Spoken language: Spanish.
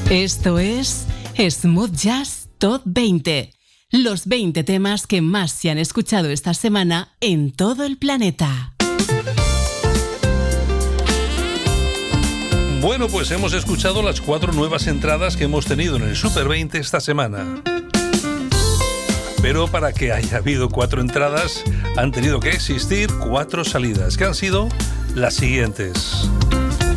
Esto es Smooth Jazz Top 20. Los 20 temas que más se han escuchado esta semana en todo el planeta. Bueno, pues hemos escuchado las 4 nuevas entradas que hemos tenido en el Super 20 esta semana. Pero para que haya habido 4 entradas, han tenido que existir 4 salidas, que han sido las siguientes.